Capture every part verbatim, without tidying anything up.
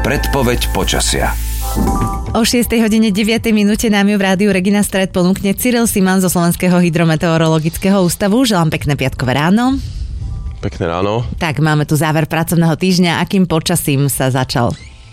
Predpoveď počasia. O šiestej hodine deviatej minúte nám ju v rádiu Regina Stred ponúkne Cyril Siman zo Slovenského hydrometeorologického ústavu. Želám pekné piatkové ráno. Pekné ráno. Tak, máme tu záver pracovného týždňa. Akým počasím sa začal?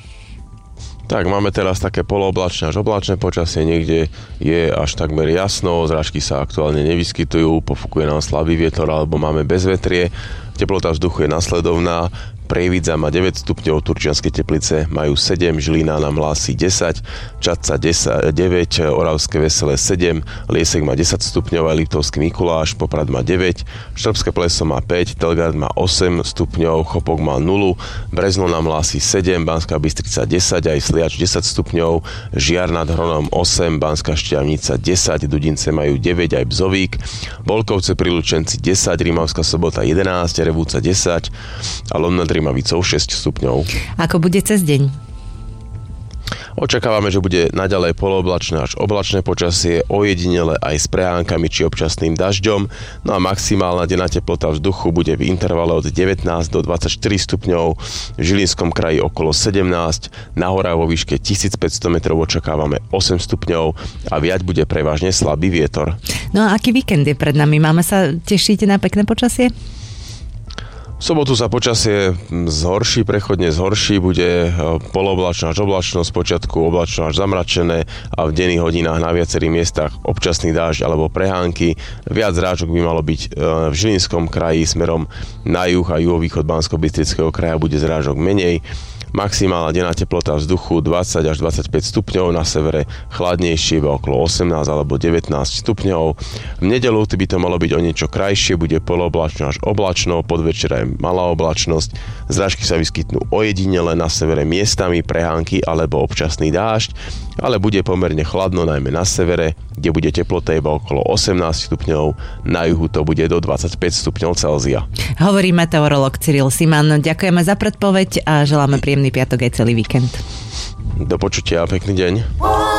Tak, máme teraz také polooblačné až oblačné počasie. Niekde je až takmer jasno, zrážky sa aktuálne nevyskytujú, pofúkuje nám slabý vietor alebo máme bezvetrie. Teplota vzduchu je nasledovná. Prievidza má deväť stupňov, Turčianske Teplice majú sedem, Žilina nám hlási desať, Čadca deväť, Oravské Veselé sedem, Liesek má desať stupňov, Liptovský Mikuláš, Poprad má deväť, Štrbské Pleso má päť, Telgard má osem stupňov, Chopok má nulu, Brezno nám hlási sedem, Banská Bystrica desať, aj Sliač desať stupňov, Žiar nad Hronom osem, Banská Štiavnica desať, Dudince majú deväť, aj Bzovík, Bolkovce pri Lučenci desať, Rímavská Sobota jedenásť, Revúca desať a Lom nad Rímavicou šesť stupňov. Ako bude cez deň? Očakávame, že bude naďalej polooblačné až oblačné počasie, ojedinele aj s prehánkami či občasným dažďom, no a maximálna denná teplota vzduchu bude v intervale od devätnásť do dvadsaťštyri stupňov, v Žilinskom kraji okolo sedemnásť, na horách vo výške tisícpäťsto metrov očakávame osem stupňov a viať bude prevažne slabý vietor. No a aký víkend je pred nami? Máme sa tešiť na pekné počasie? V sobotu sa počasie zhorší, prechodne zhorší, bude polooblačná až oblačno, spočiatku oblačno až zamračené a v denných hodinách na viacerých miestach občasný dážď alebo prehánky. Viac zrážok by malo byť v Žilinskom kraji smerom na juh a juhovýchod Banskobystrického kraja bude zrážok menej. Maximálna denná teplota vzduchu dvadsať až dvadsaťpäť stupňov, na severe chladnejšie iba okolo osemnásť alebo devätnásť stupňov. V nedeľu by to malo byť o niečo krajšie, bude polooblačno až oblačno, podvečer aj malá oblačnosť. Zrážky sa vyskytnú ojedinele, na severe miestami prehánky alebo občasný dážď, ale bude pomerne chladno najmä na severe, kde bude teplota iba okolo osemnásť stupňov, na juhu to bude do dvadsaťpäť stupňov Celzia. Hovorí meteorológ Cyril Siman. Ďakujeme za predpoveď a želáme príjemný piatok aj celý víkend. Do počutia a pekný deň.